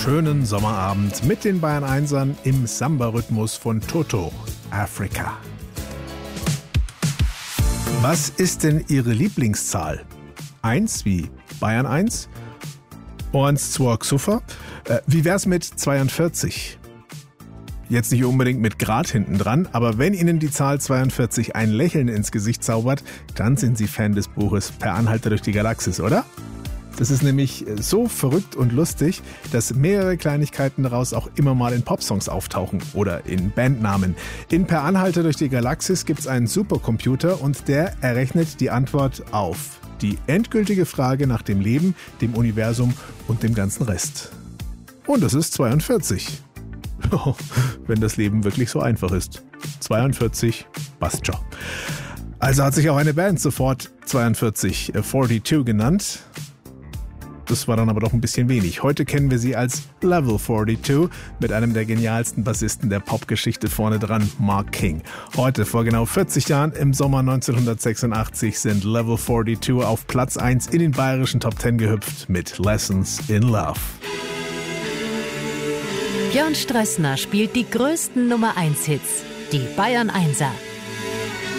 schönen Sommerabend mit den Bayern Einsern im Samba-Rhythmus von Toto, Africa. Was ist denn Ihre Lieblingszahl? 1 wie Bayern 1? 1, 2, Xuffer? Wie wär's mit 42? Jetzt nicht unbedingt mit Grad hinten dran, aber wenn Ihnen die Zahl 42 ein Lächeln ins Gesicht zaubert, dann sind Sie Fan des Buches Per Anhalter durch die Galaxis, oder? Das ist nämlich so verrückt und lustig, dass mehrere Kleinigkeiten daraus auch immer mal in Popsongs auftauchen oder in Bandnamen. In Per Anhalter durch die Galaxis gibt's einen Supercomputer und der errechnet die Antwort auf die endgültige Frage nach dem Leben, dem Universum und dem ganzen Rest. Und das ist 42. Wenn das Leben wirklich so einfach ist. 42, passt schon. Also hat sich auch eine Band sofort 42 genannt. Das war dann aber doch ein bisschen wenig. Heute kennen wir sie als Level 42 mit einem der genialsten Bassisten der Popgeschichte vorne dran, Mark King. Heute, vor genau 40 Jahren, im Sommer 1986, sind Level 42 auf Platz 1 in den bayerischen Top 10 gehüpft mit Lessons in Love. Björn Strössner spielt die größten Nummer 1 Hits, die Bayern Einser.